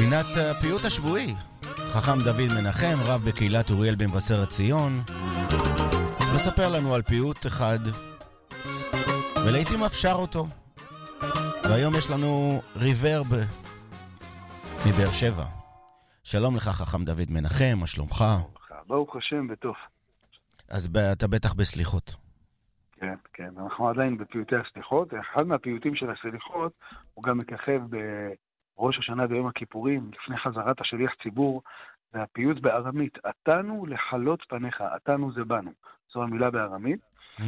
פינת הפיוט השבועי. חכם דוד מנחם, רב בקהילת אוריאל במבשרת ציון, מספר לנו על פיוט אחד, ולעיתים אפשר אותו. והיום יש לנו ריברב מבאר שבע. שלום לך חכם דוד מנחם, מה שלומך? ברוך השם וטוב. אז אתה בטח בסליחות. כן, כן. אנחנו עדיין בפיוטי הסליחות. אחד מהפיוטים של הסליחות הוא גם מככב בראש השנה ביום הכיפורים, לפני חזרת השליח ציבור, והפיוט בארמית, עתנו לחלות פניך, עתנו זה בנו. זו המילה בארמית.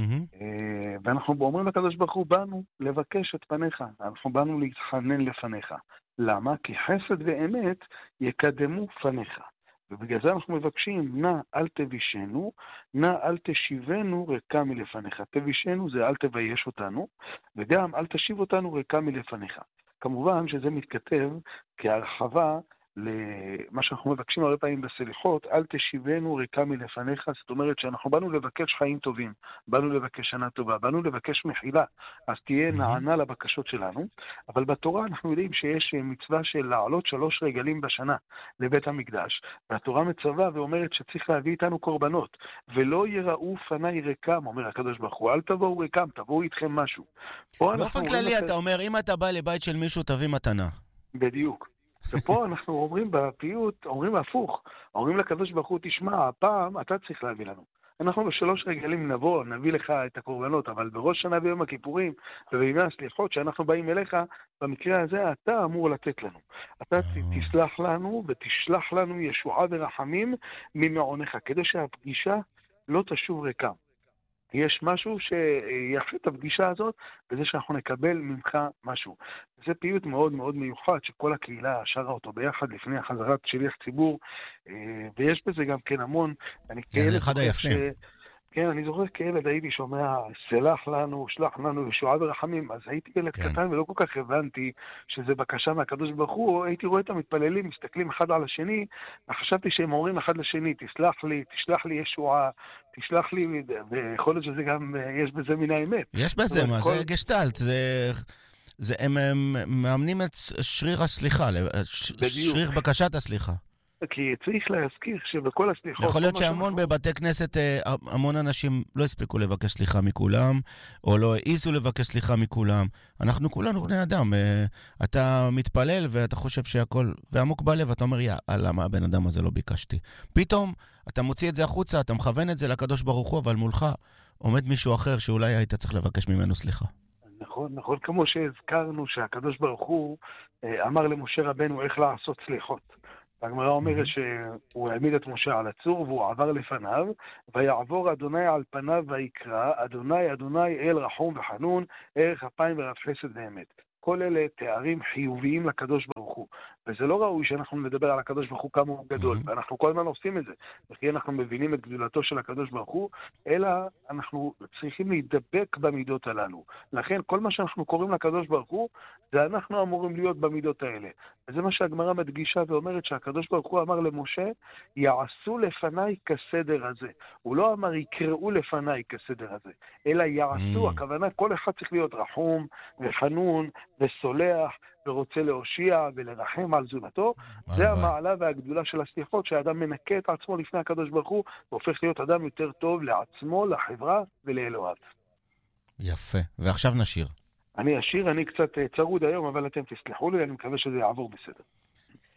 ואנחנו אומרים לקדוש ברוך הוא, באנו לבקש את פניך, אנחנו באנו להתחנן לפניך. למה? כי חסד ואמת יקדמו פניך. ובגלל זה אנחנו מבקשים, נא אל תבישנו, נא אל תשיבנו ריקה מלפניך. תבישנו זה אל תבייש אותנו, וגם אל תשיב אותנו ריקה מלפניך. כמובן שזה מתכתב כהרחבה למה שאנחנו מבקשים הרבה פעמים בסליחות, אל תשיבנו ריקה מלפניך. זאת אומרת שאנחנו באנו לבקש חיים טובים, באנו לבקש שנה טובה, באנו לבקש מחילה, אז תהיה נענה לבקשות שלנו. אבל בתורה אנחנו יודעים שיש מצווה של לעלות 3 רגלים בשנה לבית המקדש, והתורה מצווה ואומרת שצריך להביא איתנו קורבנות, ולא יראו פניי ריקם, אומר הקדוש ברוך הוא, אל תבואו ריקם, תבואו איתכם משהו. באופן כללי אתה אומר, אם אתה בא לבית של מישהו תביא מתנה. בדיוק. ופה אנחנו אומרים בפיוט, אומרים הפוך, אומרים לקדוש ברוך הוא, תשמע, הפעם אתה צריך להביא לנו. אנחנו ב3 רגלים נבוא, נביא לך את הקורבנות, אבל בראש שנה ביום הכיפורים, ובימי הסליחות שאנחנו באים אליך, במקרה הזה אתה אמור לתת לנו. אתה תסלח לנו ותשלח לנו ישועה ורחמים ממעונך, כדי שהפגישה לא תשוב ריקה. יש משהו שיפה את הפגישה הזאת, בזה שאנחנו נקבל ממך משהו. זה פיוט מאוד מאוד מיוחד, שכל הקהילה שרה אותו ביחד לפני החזרת שליח ציבור, ויש בזה גם כן המון. זה אחד היפים. כן, אני זוכר כילד הייתי שומע, סלח לנו, שלח לנו ישועה ורחמים, אז הייתי ילד קטן ולא כל כך הבנתי שזה בקשה מהקדוש ברוך הוא, הייתי רואה את המתפללים, מסתכלים אחד על השני, וחשבתי שהם אומרים אחד לשני, תסלח לי, תשלח לי ישועה, תשלח לי, ויכול להיות שזה גם, יש בזה מן האמת. יש בזה, מה? זה גשטלט, הם מאמנים את שריר הסליחה, שריר בקשת הסליחה. כי צריך להזכיר שבכל הסליחות... יכול להיות שהמון בבתי כנסת, המון אנשים לא הספיקו לבקש סליחה מכולם, או לא העיזו לבקש סליחה מכולם. אנחנו כולנו בני אדם. אתה מתפלל ואתה חושב שהכל... ועמוק בלב, אתה אומר, למה הבן אדם הזה לא ביקשתי? פתאום אתה מוציא את זה החוצה, אתה מכוון את זה לקדוש ברוך הוא, אבל מולך עומד מישהו אחר שאולי היית צריך לבקש ממנו סליחה. נכון, נכון. כמו שהזכרנו שהקדוש ברוך הוא אמר למשה רבנו איך לעשות סליחות. הגמרא אומרת שהוא העמיד את משה על הצור והוא עבר לפניו, ויעבור אדוני על פניו ויקרא, אדוני אדוני אל רחום וחנון, ערך אפיים ורב חסד ואמת. כל אלה תארים חיוביים לקדוש ברוך הוא. וזה לא ראוי שאנחנו נדבר על הקדוש ברוך הוא כמה הוא גדול, ואנחנו כל הזמן עושים את זה. וכי אנחנו מבינים את גדולתו של הקדוש ברוך הוא, אלא אנחנו צריכים להידבק במידות הללו. לכן כל מה שאנחנו קוראים לקדוש ברוך הוא, זה אנחנו אמורים להיות במידות האלה. וזה מה שהגמרא מדגישה ואומרת שהקדוש ברוך הוא אמר למשה, יעשו לפניי כסדר הזה. הוא לא אמר יקראו לפניי כסדר הזה, אלא יעשו, הכוונה כל אחד צריך להיות רחום וחנון וסולח ורוצה להושיע ולרחם על זולתו. זה המעלה והגדולה של הסליחות, שהאדם מנקה את עצמו לפני הקדוש ברוך הוא, והופך להיות אדם יותר טוב לעצמו, לחברה ולאלוהיו. יפה. ועכשיו נשיר. אני קצת צרוד היום, אבל אתם תסלחו לי, אני מקווה שזה יעבור בסדר.